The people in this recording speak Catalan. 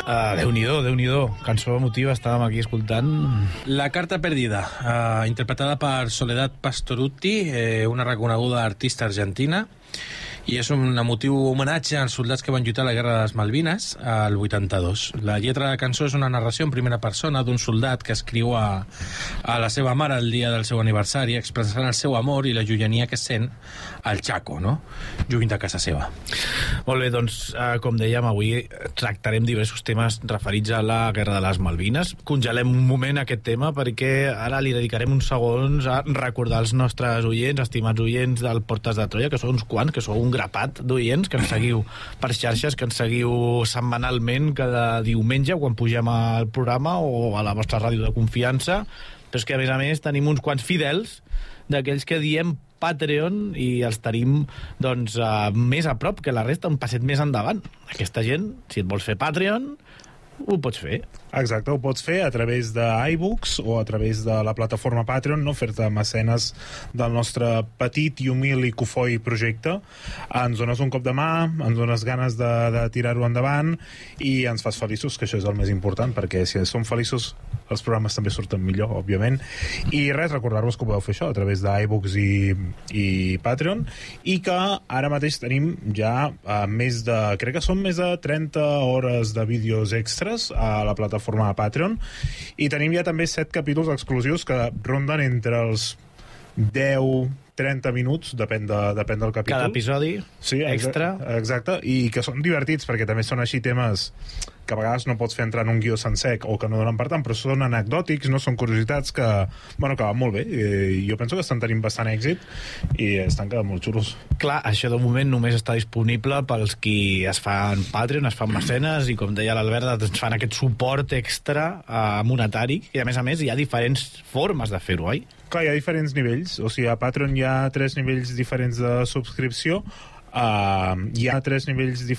Déu-n'hi-do, cançó emotiva, estàvem aquí escoltant. La carta perdida, interpretada per Soledad Pastorutti, una reconeguda artista argentina, i és un emotiu homenatge als soldats que van lluitar a la Guerra de les Malvines al 82. La lletra de la cançó és una narració en primera persona d'un soldat que escriu a la seva mare el dia del seu aniversari, expressant el seu amor i la llunyania que sent al Chaco, no? Lluint a casa seva. Molt bé, doncs, com dèiem, avui tractarem diversos temes referits a la Guerra de les Malvines. Congelem un moment aquest tema perquè ara li dedicarem uns segons a recordar als nostres oients, estimats oients del Portes de Troia, que són uns quants, que sou un grapat d'oients, que ens seguiu per xarxes, que ens seguiu setmanalment cada diumenge quan pugem al programa o a la vostra ràdio de confiança, però és que a més tenim uns quants fidels d'aquells que diem Patreon i els tenim doncs més a prop que la resta, un passet més endavant. Aquesta gent, si et vols fer Patreon, ho pots fer. Exacte, ho pots fer a través d'iBooks o a través de la plataforma Patreon, no fer-te mecenes del nostre petit i humil i cofoi projecte. Ens dones un cop de mà, ens dones ganes de tirar-ho endavant i ens fas feliços, que això és el més important, perquè si som feliços els programes també surten millor, òbviament. I res, recordar-vos que podeu fer això a través d'iBooks i Patreon, i que ara mateix tenim ja crec que són més de 30 hores de vídeos extras a la plataforma de Patreon, i tenim ja també 7 capítols exclusius que ronden entre els 10-30 minuts, depèn del capítol. Cada episodi, sí, extra. Exacte, i que són divertits perquè també són així temes que a vegades no pots fer entrar en un guió sencer o que no donen per tant, però són anecdòtics, no són curiositats que van molt bé. Jo penso que estan tenint bastant èxit i estan quedant molt xulos. Clar, això de moment només està disponible pels qui es fan Patreon, es fan mecenes i, com deia l'Albert, ens fan aquest suport extra monetari, i a més hi ha diferents formes de fer-ho, oi? Clar, hi ha diferents nivells, o sigui, a Patreon hi ha 3 nivells diferents de subscripció, hi ha 3 nivells diferents